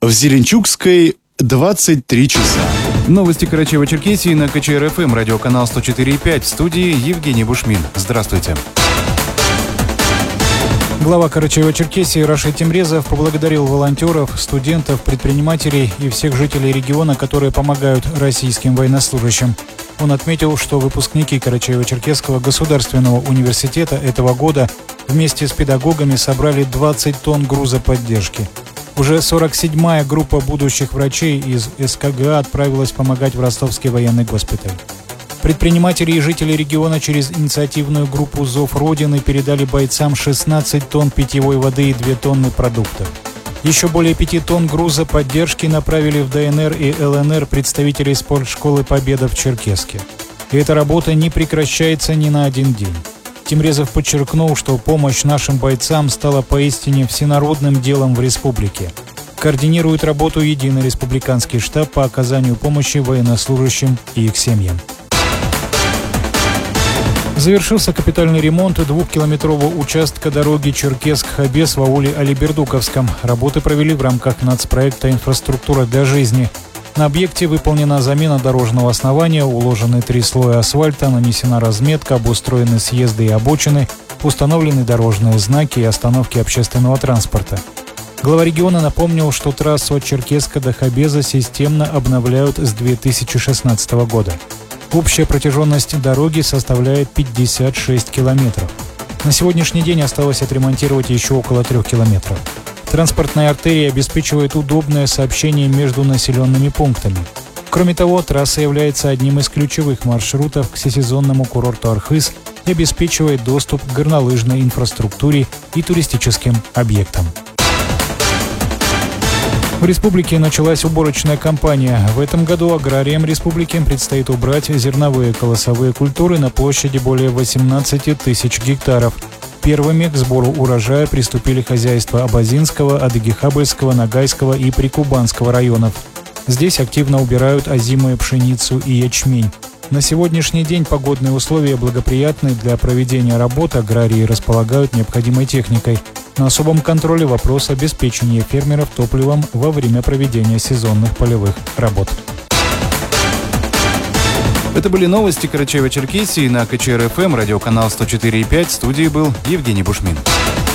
В Зеленчукской 23 часа. Новости Карачаево-Черкесии на КЧР-ФМ, радиоканал 104,5. В студии Евгений Бушмин. Здравствуйте. Глава Карачаево-Черкесии Рашид Темрезов поблагодарил волонтеров, студентов, предпринимателей и всех жителей региона, которые помогают российским военнослужащим. Он отметил, что выпускники Карачаево-Черкесского государственного университета этого года вместе с педагогами собрали 20 тонн груза поддержки. Уже 47-я группа будущих врачей из СКГА отправилась помогать в Ростовский военный госпиталь. Предприниматели и жители региона через инициативную группу «Зов Родины» передали бойцам 16 тонн питьевой воды и 2 тонны продуктов. Еще более 5 тонн груза поддержки направили в ДНР и ЛНР представителей спортшколы «Победа» в Черкесске. И эта работа не прекращается ни на один день. Темрезов подчеркнул, что помощь нашим бойцам стала поистине всенародным делом в республике. Координирует работу единый республиканский штаб по оказанию помощи военнослужащим и их семьям. Завершился капитальный ремонт 2-километрового участка дороги Черкесск-Хабес в ауле Алибердуковском. Работы провели в рамках нацпроекта «Инфраструктура для жизни». На объекте выполнена замена дорожного основания, уложены 3 слоя асфальта, нанесена разметка, обустроены съезды и обочины, установлены дорожные знаки и остановки общественного транспорта. Глава региона напомнил, что трассу от Черкесска до Хабеза системно обновляют с 2016 года. Общая протяженность дороги составляет 56 километров. На сегодняшний день осталось отремонтировать еще около 3 километров. Транспортная артерия обеспечивает удобное сообщение между населенными пунктами. Кроме того, трасса является одним из ключевых маршрутов к всесезонному курорту Архыз и обеспечивает доступ к горнолыжной инфраструктуре и туристическим объектам. В республике началась уборочная кампания. В этом году аграриям республики предстоит убрать зерновые колосовые культуры на площади более 18 тысяч гектаров. Первыми к сбору урожая приступили хозяйства Абазинского, Адыгихабельского, Ногайского и Прикубанского районов. Здесь активно убирают озимую пшеницу и ячмень. На сегодняшний день погодные условия благоприятны для проведения работ, аграрии располагают необходимой техникой. На особом контроле вопрос обеспечения фермеров топливом во время проведения сезонных полевых работ. Это были новости Карачаево-Черкесии на КЧР-ФМ, радиоканал 104,5. В студии был Евгений Бушмин.